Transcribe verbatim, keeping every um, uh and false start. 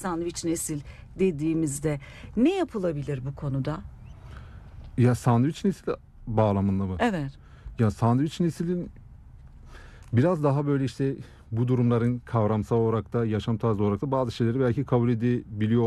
sandviç nesil dediğimizde ne yapılabilir bu konuda? Ya sandviç nesli bağlamında mı? Evet. Ya sandviç neslin biraz daha böyle işte bu durumların kavramsal olarak da yaşam tarzı olarak da bazı şeyleri belki kabul edebiliyor